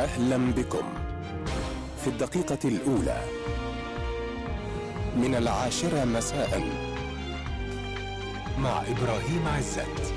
أهلا بكم في الدقيقة الأولى من 10 مساء مع إبراهيم عزت.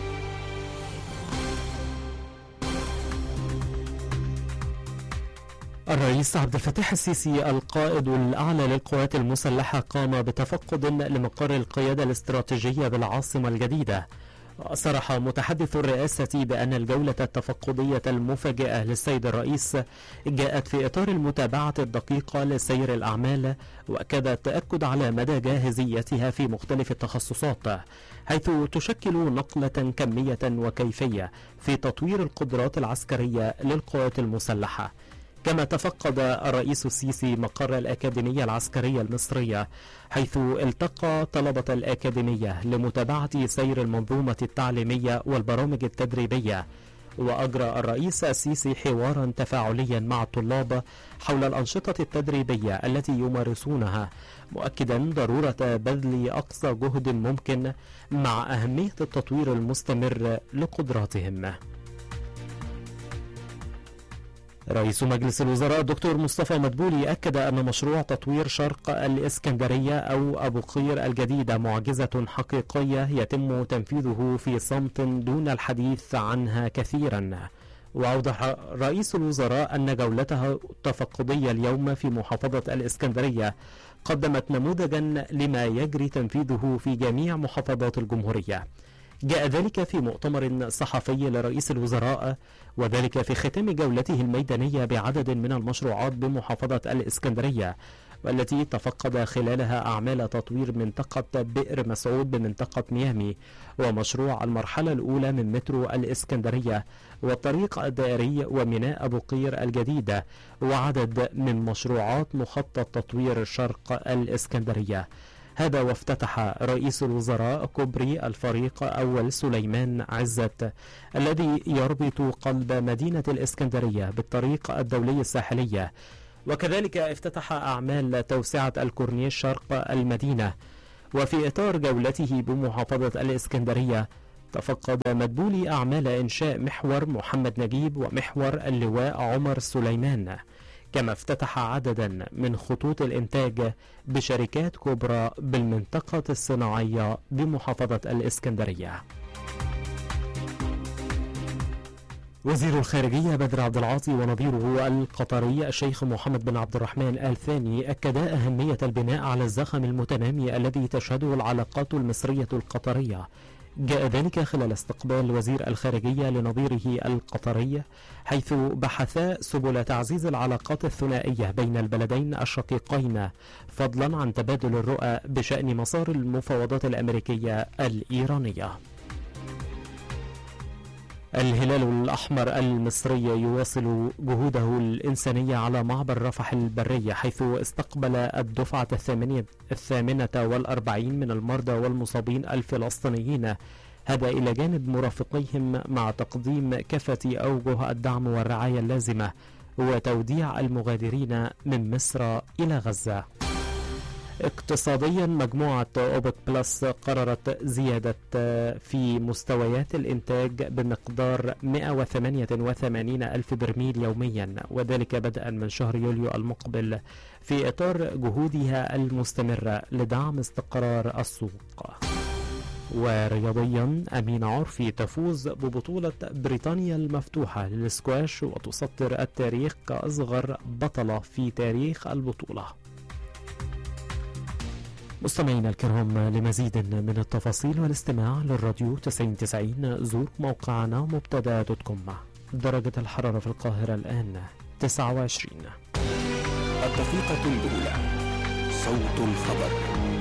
الرئيس عبد الفتاح السيسي القائد الأعلى للقوات المسلحة قام بتفقد لمقر القيادة الاستراتيجية بالعاصمة الجديدة. صرح متحدث الرئاسة بأن الجولة التفقدية المفاجئة للسيد الرئيس جاءت في إطار المتابعة الدقيقة لسير الأعمال، وأكد التأكد على مدى جاهزيتها في مختلف التخصصات، حيث تشكل نقلة كمية وكيفية في تطوير القدرات العسكرية للقوات المسلحة. كما تفقد الرئيس السيسي مقر الأكاديمية العسكرية المصرية، حيث التقى طلبة الأكاديمية لمتابعة سير المنظومة التعليمية والبرامج التدريبية. وأجرى الرئيس السيسي حوارا تفاعليا مع الطلاب حول الأنشطة التدريبية التي يمارسونها، مؤكدا ضرورة بذل أقصى جهد ممكن مع أهمية التطوير المستمر لقدراتهم. رئيس مجلس الوزراء الدكتور مصطفى مدبولي أكد أن مشروع تطوير شرق الإسكندرية أو أبو قير الجديدة معجزة حقيقية يتم تنفيذه في صمت دون الحديث عنها كثيرا. وأوضح رئيس الوزراء أن جولته التفقدية اليوم في محافظة الإسكندرية قدمت نموذجا لما يجري تنفيذه في جميع محافظات الجمهورية. جاء ذلك في مؤتمر صحفي لرئيس الوزراء، وذلك في ختام جولته الميدانية بعدد من المشروعات بمحافظة الإسكندرية، والتي تفقد خلالها أعمال تطوير منطقة بئر مسعود بمنطقة ميامي، ومشروع المرحلة الأولى من مترو الإسكندرية، والطريق الدائري وميناء أبو قير الجديدة، وعدد من مشروعات مخطط تطوير شرق الإسكندرية. هذا وافتتح رئيس الوزراء كوبري الفريق أول سليمان عزت الذي يربط قلب مدينة الإسكندرية بالطريق الدولي الساحلية، وكذلك افتتح أعمال توسعة الكورنيش شرق المدينة. وفي إطار جولته بمحافظة الإسكندرية تفقد مدبولي أعمال إنشاء محور محمد نجيب ومحور اللواء عمر سليمان، كما افتتح عددا من خطوط الإنتاج بشركات كبرى بالمنطقة الصناعية بمحافظة الإسكندرية. وزير الخارجية بدر عبد العاطي ونظيره القطري الشيخ محمد بن عبد الرحمن آل ثاني أكدا أهمية البناء على الزخم المتنامي الذي تشهده العلاقات المصرية القطرية. جاء ذلك خلال استقبال وزير الخارجية لنظيره القطري، حيث بحثا سبل تعزيز العلاقات الثنائية بين البلدين الشقيقين، فضلا عن تبادل الرؤى بشأن مسار المفاوضات الأمريكية الإيرانية. الهلال الأحمر المصري يواصل جهوده الإنسانية على معبر رفح البري، حيث استقبل الدفعة 48 من المرضى والمصابين الفلسطينيين، هذا إلى جانب مرافقيهم، مع تقديم كافة أوجه الدعم والرعاية اللازمة وتوديع المغادرين من مصر إلى غزة. اقتصاديا، مجموعة أوبك بلس قررت زيادة في مستويات الإنتاج بمقدار 188 ألف برميل يوميا، وذلك بدءا من شهر يوليو المقبل، في إطار جهودها المستمرة لدعم استقرار السوق. ورياضيا، أمين عرفي تفوز ببطولة بريطانيا المفتوحة للسكواش وتسطر التاريخ كأصغر بطلة في تاريخ البطولة. مستمعينا الكرام، لمزيد من التفاصيل والاستماع للراديو 9090 زور موقعنا مبتدا.com. درجة الحرارة في القاهرة الآن 29. الدقيقة الأولى، صوت الخبر.